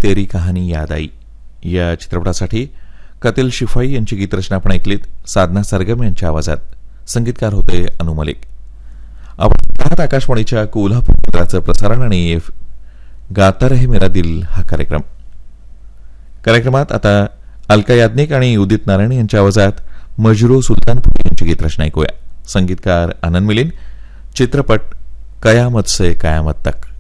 तेरी कहानी याद आई या चित्रपटासाठी कतिल शिफाई यांची गीतरचना आपण ऐकलीत. साधना सरगम यांच्या आवाजात. संगीतकार होते अनु मलिक. आपण आकाशवाणीच्या कोल्हापूर केंद्राचं प्रसारण आणि गाता रहे मेरा दिल हा कार्यक्रमात आता अलका याज्ञिक आणि उदित नारायण यांच्या आवाजात मजरू सुलतानपूर यांची गीतरचना ऐकूया. संगीतकार आनंद मिलिंद. चित्रपट कयामत से कयामत तक.